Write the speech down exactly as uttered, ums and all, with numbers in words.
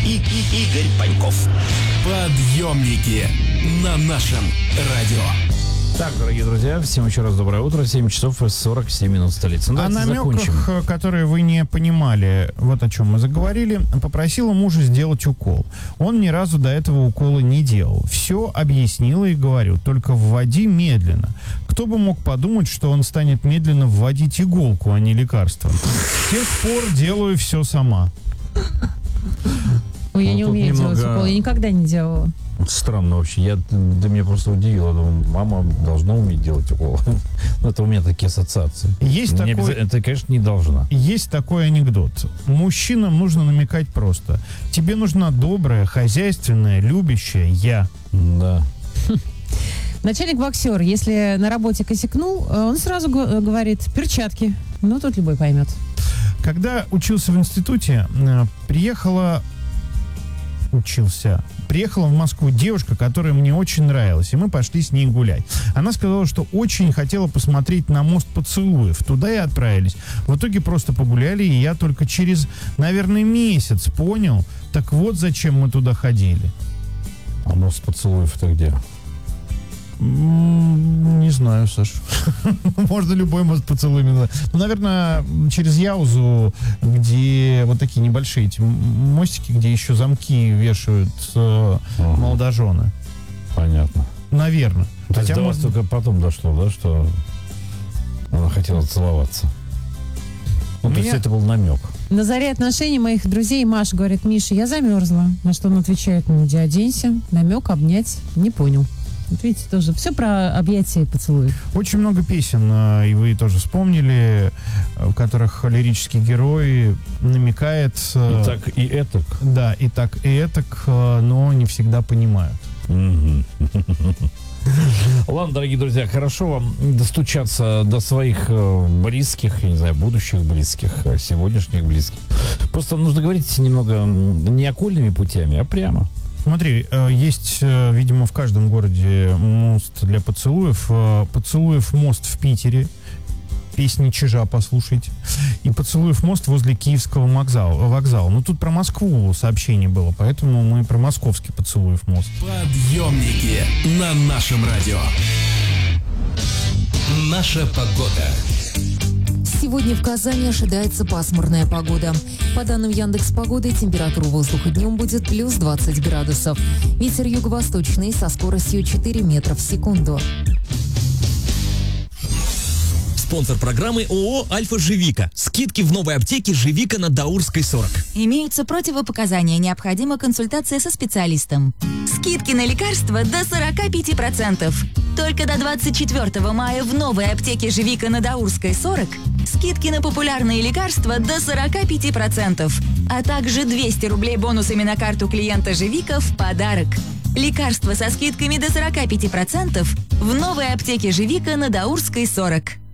и, и Игорь Паньков. Подъемники на нашем радио. Так, дорогие друзья, всем еще раз доброе утро. семь часов и сорок семь минут столицы. Ну, о намеках, закончим. которые вы не понимали, вот о чем мы заговорили, попросила мужа сделать укол. Он ни разу до этого укола не делал. Все объяснила и говорю, только вводи медленно. Кто бы мог подумать, что он станет медленно вводить иголку, а не лекарство. С тех пор делаю все сама. Ой, я Ну, не тут умею немного- делать укол, я никогда не делала. Странно вообще. Я, да меня просто удивило. Думаю, мама должна уметь делать укол. Ну, это у меня такие ассоциации. Есть Не такой- обязательно- Это, конечно, не должна. Есть такой анекдот. Мужчинам нужно намекать просто. Тебе нужна добрая, хозяйственная, любящая я. Да. Начальник-боксер, если на работе косякнул, он сразу г- говорит перчатки. Ну, тут любой поймет. Когда учился в институте, э, приехала... Учился. Приехала в Москву девушка, которая мне очень нравилась, и мы пошли с ней гулять. Она сказала, что очень хотела посмотреть на мост поцелуев. Туда и отправились. В итоге просто погуляли, и я только через, наверное, месяц понял, так вот зачем мы туда ходили. А мост поцелуев-то где? М, Не знаю, Саш. Можно любой мост поцелуями назвать. Ну, наверное, через Яузу, где вот такие небольшие эти м- мостики, где еще замки вешают э, Ага. молодожены. Понятно. Наверное. То есть Хотя, до вас может, только потом дошло, да, что она хотела целоваться. Ну, У то есть меня- это был намек. На заре отношений моих друзей Маша говорит: Миша, я замерзла. На что он отвечает: ну, иди оденься. Намек, обнять. Не понял. Вот видите, тоже все про объятия и поцелуи. очень много песен, э, и вы тоже вспомнили, э, в которых лирический герой намекает... э, И так, и этак. Да, и так, и этак, э, но не всегда понимают. Мгм. Ладно, дорогие друзья, хорошо вам достучаться до своих э, близких, я не знаю, будущих близких, э, сегодняшних близких. Просто нужно говорить немного м, не окольными путями, а прямо. Смотри, э, есть, э, видимо, в каждом городе мост для поцелуев. Э, Поцелуев мост в Питере. Песни Чижа послушайте. И Поцелуев мост возле Киевского вокзала. вокзала. Ну, тут про Москву сообщение было, поэтому мы про московский Поцелуев мост. Подъемники на нашем радио. Наша погода. Сегодня в Казани ожидается пасмурная погода. По данным Яндекс.Погоды, температура воздуха днем будет плюс двадцать градусов. Ветер юго-восточный со скоростью четыре метра в секунду. Спонсор программы ООО «Альфа-Живика». Скидки в новой аптеке «Живика» на Даурской сорок. Имеются противопоказания, необходима консультация со специалистом. Скидки на лекарства до сорок пять процентов. Только до двадцать четвёртого мая в новой аптеке «Живика» на Даурской сорок скидки на популярные лекарства до сорок пять процентов, а также двести рублей бонусами на карту клиента «Живика» в подарок. Лекарства со скидками до сорок пять процентов в новой аптеке «Живика» на Даурской сорок.